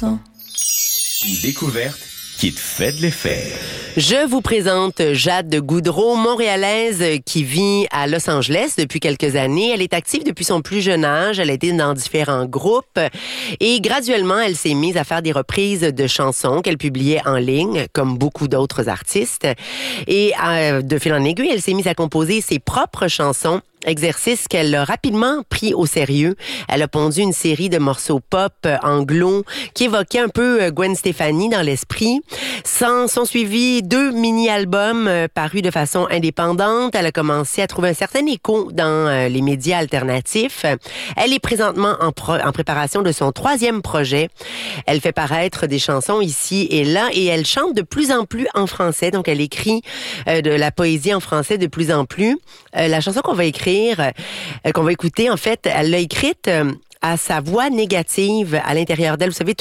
chanson. Une découverte qui te fait de l'effet. Je vous présente Jade Goudreau, montréalaise qui vit à Los Angeles depuis quelques années. Elle est active depuis son plus jeune âge. Elle a été dans différents groupes et graduellement, elle s'est mise à faire des reprises de chansons qu'elle publiait en ligne, comme beaucoup d'autres artistes. Et de fil en aiguille, elle s'est mise à composer ses propres chansons. Exercice qu'elle a rapidement pris au sérieux. Elle a pondu une série de morceaux pop anglo qui évoquaient un peu Gwen Stefani dans l'esprit. Sont suivis 2 mini-albums parus de façon indépendante. Elle a commencé à trouver un certain écho dans les médias alternatifs. Elle est présentement en préparation de son 3e projet. Elle fait paraître des chansons ici et là et elle chante de plus en plus en français. Donc, elle écrit de la poésie en français de plus en plus. La chanson qu'on va écouter, en fait, elle l'a écrite à sa voix négative à l'intérieur d'elle. Vous savez,